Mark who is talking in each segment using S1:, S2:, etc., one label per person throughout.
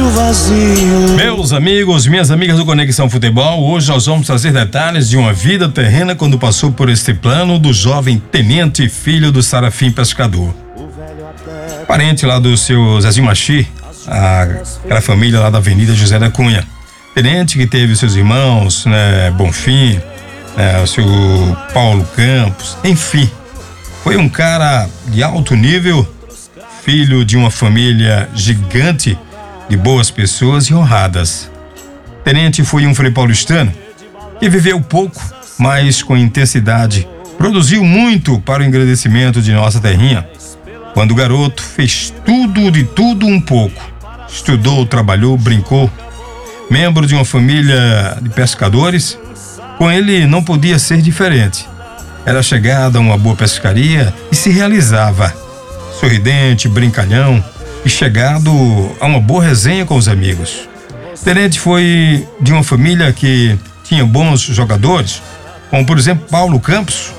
S1: do vazio.
S2: Meus amigos, minhas amigas do Conexão Futebol, hoje nós vamos trazer detalhes de uma vida terrena quando passou por este plano do jovem tenente, filho do Sarafim Pescador. Parente lá do seu Zezinho Machi, aquela família lá da Avenida José da Cunha. Tenente que teve seus irmãos, né, Bonfim, o seu Paulo Campos, enfim. Foi um cara de alto nível, filho de uma família gigante de boas pessoas e honradas. Tenente foi um frei paulistano que viveu pouco, mas com intensidade. Produziu muito para o engrandecimento de nossa terrinha. Quando garoto, fez tudo de tudo um pouco. Estudou, trabalhou, brincou. Membro de uma família de pescadores, com ele não podia ser diferente. Era chegado a uma boa pescaria e se realizava. Sorridente, brincalhão e chegado a uma boa resenha com os amigos. Tenente foi de uma família que tinha bons jogadores, como por exemplo Paulo Campos,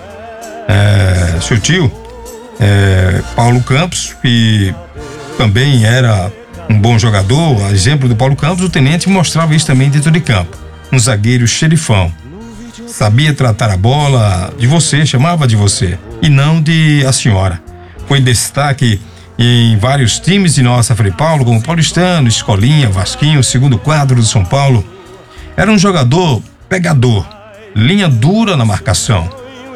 S2: seu tio, Paulo Campos, que também era um bom jogador. A exemplo do Paulo Campos, o tenente mostrava isso também dentro de campo. Um zagueiro xerifão. Sabia tratar a bola de você, chamava de você, e não de a senhora. Foi destaque em vários times de nossa Frei Paulo, como Paulistano, Escolinha, Vasquinho, segundo quadro do São Paulo. Era um jogador pegador, linha dura na marcação,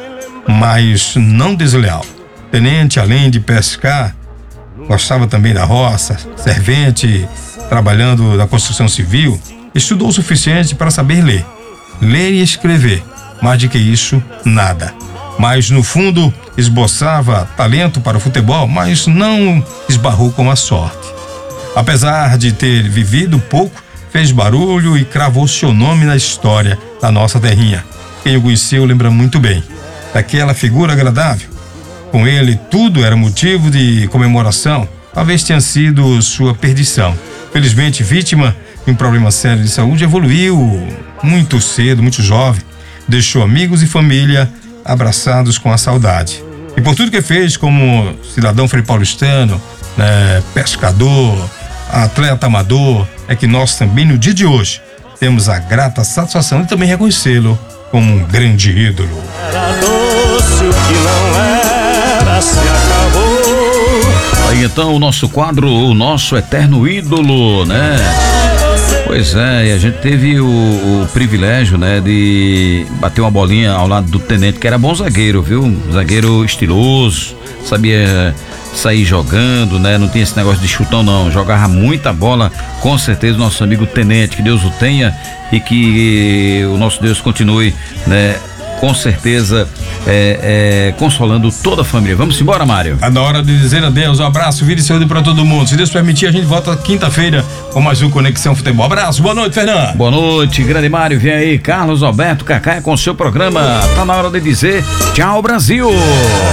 S2: mas não desleal. Tenente, além de pescar, gostava também da roça, servente, trabalhando na construção civil, estudou o suficiente para saber ler e escrever, mais do que isso, nada. Mas no fundo esboçava talento para o futebol, mas não esbarrou com a sorte. Apesar de ter vivido pouco, fez barulho e cravou seu nome na história da nossa terrinha. Quem o conheceu lembra muito bem daquela figura agradável. Com ele tudo era motivo de comemoração. Talvez tenha sido sua perdição. Felizmente, vítima de um problema sério de saúde, evoluiu muito cedo, muito jovem. Deixou amigos e família abraçados com a saudade. E por tudo que fez como cidadão frei paulistano, pescador, atleta amador, é que nós também no dia de hoje temos a grata satisfação de também reconhecê-lo como um grande ídolo.
S1: Era doce o que não era, se acabou.
S3: Aí então o nosso quadro, o nosso eterno ídolo, né? Pois é, e a gente teve o privilégio, né, de bater uma bolinha ao lado do tenente, que era bom zagueiro, viu? Zagueiro estiloso, sabia sair jogando, né? Não tinha esse negócio de chutão não, jogava muita bola, com certeza, nosso amigo tenente, que Deus o tenha e que o nosso Deus continue, né? Com certeza, consolando toda a família. Vamos embora, Mário?
S2: É na hora de dizer adeus, um abraço, vida e saúde para todo mundo. Se Deus permitir, a gente volta quinta-feira com mais um Conexão Futebol. Abraço, boa noite, Fernando.
S3: Boa noite, grande Mário. Vem aí, Carlos Alberto Cacaia com o seu programa. Tá na hora de dizer tchau, Brasil.